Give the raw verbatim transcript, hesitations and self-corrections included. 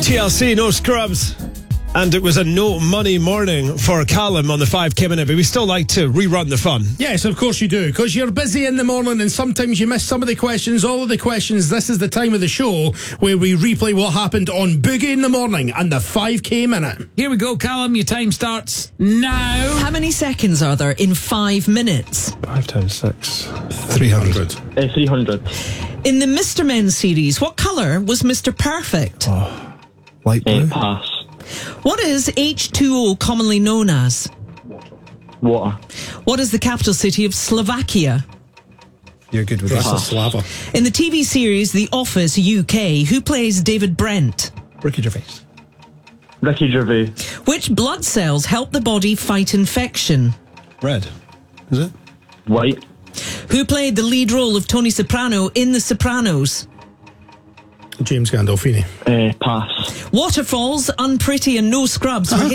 T L C, No Scrubs. And it was a no money morning for Callum on the five K minute, but we still like to rerun the fun. Yes, of course you do, because you're busy in the morning and sometimes you miss some of the questions, all of the questions. This is the time of the show where we replay what happened on Boogie in the Morning and the five K minute. Here we go, Callum. Your time starts now. How many seconds are there in five minutes? Five times six. three hundred. Uh, three hundred. In the Mister Men series, what colour was Mister Perfect? Oh, light blue. Uh, pass. What is H two O commonly known as? Water. What is the capital city of Slovakia? You're good with this. Slava. In the T V series The Office U K, who plays David Brent? Ricky Gervais. Ricky Gervais. Which blood cells help the body fight infection? Red. Is it? White. Who played the lead role of Tony Soprano in The Sopranos? James Gandolfini. Uh, pass. Waterfalls, Unpretty and No Scrubs were